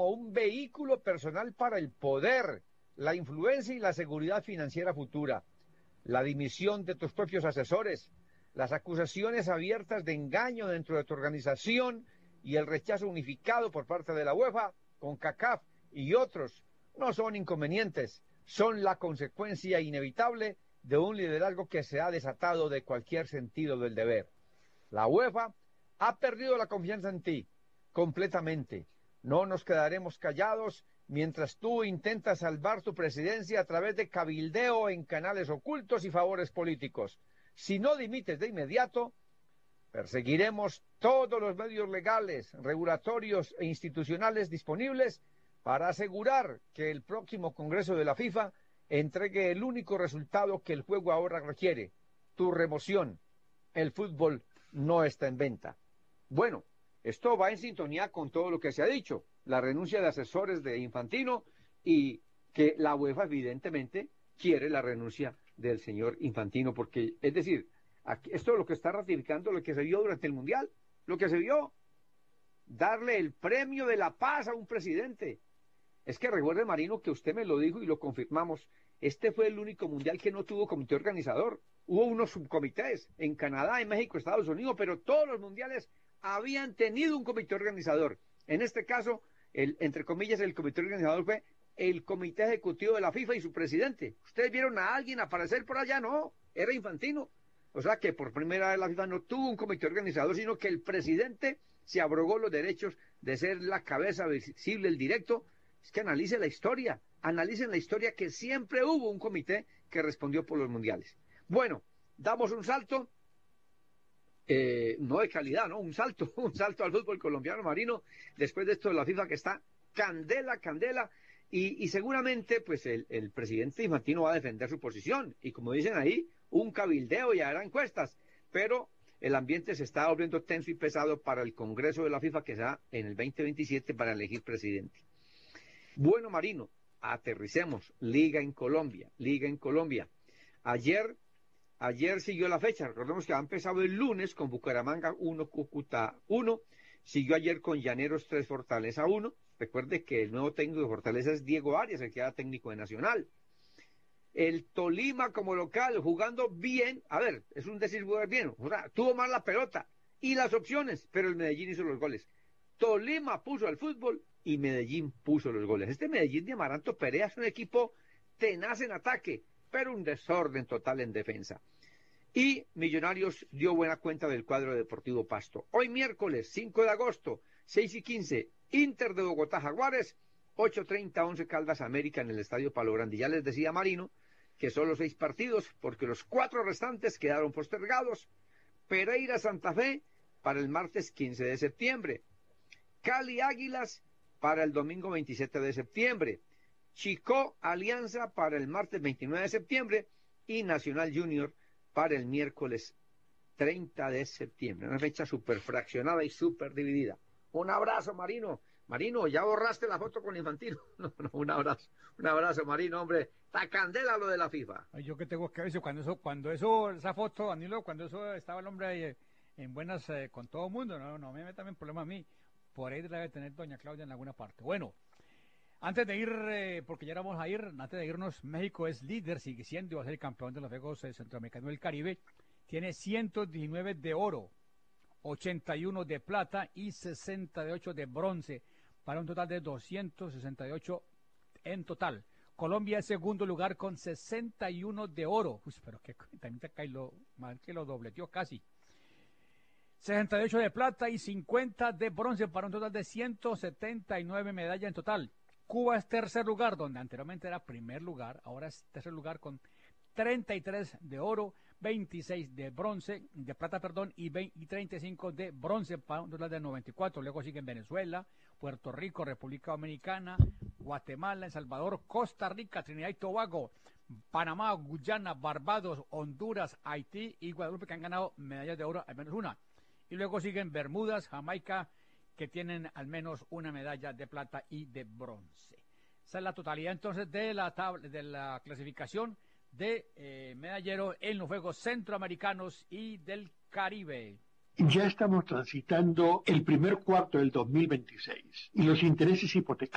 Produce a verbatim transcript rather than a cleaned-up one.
como un vehículo personal para el poder, la influencia y la seguridad financiera futura. La dimisión de tus propios asesores, las acusaciones abiertas de engaño dentro de tu organización y el rechazo unificado por parte de la UEFA, CONCACAF y otros no son inconvenientes, son la consecuencia inevitable de un liderazgo que se ha desatado de cualquier sentido del deber. La UEFA ha perdido la confianza en ti completamente. No nos quedaremos callados mientras tú intentas salvar tu presidencia a través de cabildeo en canales ocultos y favores políticos. Si no dimites de inmediato, perseguiremos todos los medios legales, regulatorios e institucionales disponibles para asegurar que el próximo Congreso de la FIFA entregue el único resultado que el juego ahora requiere, tu remoción. El fútbol no está en venta. Bueno, esto va en sintonía con todo lo que se ha dicho, la renuncia de asesores de Infantino y que la UEFA evidentemente quiere la renuncia del señor Infantino, porque, es decir, aquí, esto es lo que está ratificando lo que se vio durante el Mundial, lo que se vio, darle el premio de la paz a un presidente. Es que recuerde, Marino, que usted me lo dijo y lo confirmamos, este fue el único Mundial que no tuvo comité organizador. Hubo unos subcomités en Canadá, en México, Estados Unidos, pero todos los mundiales habían tenido un comité organizador. En este caso, el, entre comillas, el comité organizador fue el comité ejecutivo de la FIFA y su presidente. ¿Ustedes vieron a alguien aparecer por allá? No, era Infantino. O sea que por primera vez la FIFA no tuvo un comité organizador, sino que el presidente se abrogó los derechos de ser la cabeza visible, el directo. Es que analice la historia, analicen la historia que siempre hubo un comité que respondió por los mundiales. Bueno, damos un salto, eh, no de calidad, ¿no? Un salto, un salto al fútbol colombiano, Marino, después de esto de la FIFA que está candela, candela, y, y seguramente pues el, el presidente Infantino va a defender su posición, y como dicen ahí, un cabildeo y hará encuestas, pero el ambiente se está volviendo tenso y pesado para el Congreso de la FIFA que será en el veinte veintisiete para elegir presidente. Bueno, Marino, aterricemos, Liga en Colombia, Liga en Colombia. Ayer, ayer siguió la fecha, recordemos que ha empezado el lunes con Bucaramanga uno, Cúcuta uno, siguió ayer con Llaneros tres, Fortaleza uno. Recuerde que el nuevo técnico de Fortaleza es Diego Arias, el que era técnico de Nacional. El Tolima como local, jugando bien, a ver, es un decir bien, o sea, tuvo más la pelota y las opciones, pero el Medellín hizo los goles. Tolima puso al fútbol y Medellín puso los goles. Este Medellín de Amaranto Perea es un equipo tenaz en ataque, pero un desorden total en defensa. Y Millonarios dio buena cuenta del cuadro deportivo Pasto. Hoy miércoles cinco de agosto, seis y quince, Inter de Bogotá Jaguares, ocho treinta, Once Caldas América en el Estadio Palo Grande. Ya les decía Marino que solo seis partidos, porque los cuatro restantes quedaron postergados. Pereira Santa Fe para el martes quince de septiembre. Cali Águilas para el domingo veintisiete de septiembre. Chicó Alianza para el martes veintinueve de septiembre. Y Nacional Junior para el miércoles treinta de septiembre. Una fecha súper fraccionada y súper dividida. Un abrazo, Marino. Marino, ¿ya borraste la foto con Infantino? No, no, un abrazo. Un abrazo, Marino, hombre. Está candela lo de la FIFA. Ay, yo que tengo que decir, cuando eso, cuando eso, esa foto, Danilo, cuando eso estaba el hombre ahí eh, en buenas eh, con todo el mundo, no, no me metan en problema a mí. Por ahí debe tener doña Claudia en alguna parte. Bueno, antes de ir, eh, porque ya vamos a ir, antes de irnos, México es líder, sigue siendo, y va a ser el campeón de los Juegos eh, Centroamericanos del Caribe. Tiene ciento diecinueve de oro, ochenta y uno de plata y sesenta y ocho de bronce, para un total de doscientos sesenta y ocho en total. Colombia es segundo lugar con sesenta y uno de oro. Uy, pero que también te cae lo mal que lo dobleteó casi. sesenta y ocho de plata y cincuenta de bronce para un total de ciento setenta y nueve medallas en total. Cuba es tercer lugar, donde anteriormente era primer lugar, ahora es tercer lugar con treinta y tres de oro, veintiséis de bronce, de plata, perdón, y, veinte, y treinta y cinco de bronce para un total de noventa y cuatro. Luego siguen Venezuela, Puerto Rico, República Dominicana, Guatemala, El Salvador, Costa Rica, Trinidad y Tobago, Panamá, Guyana, Barbados, Honduras, Haití y Guadalupe, que han ganado medallas de oro al menos una. Y luego siguen Bermudas, Jamaica, que tienen al menos una medalla de plata y de bronce. Esa es la totalidad entonces de la tabla, de la clasificación de eh, medallero en los Juegos Centroamericanos y del Caribe. Ya estamos transitando el primer cuarto del dos mil veintiséis y los intereses hipotecarios